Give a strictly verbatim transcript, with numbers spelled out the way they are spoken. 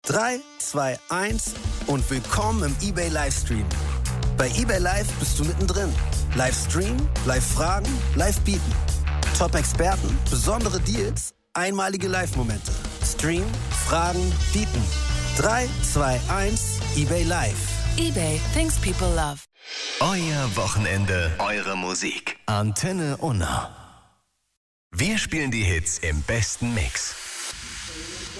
drei, zwei, eins und willkommen im eBay Livestream. Bei eBay Live bist du mittendrin. Livestream, Live-Fragen, Live-Bieten. Top-Experten, besondere Deals, einmalige Live-Momente. Stream, Fragen, Bieten. drei, zwei, eins, eBay Live. eBay, things people love. Euer Wochenende, eure Musik. Antenne Unna. Wir spielen die Hits im besten Mix.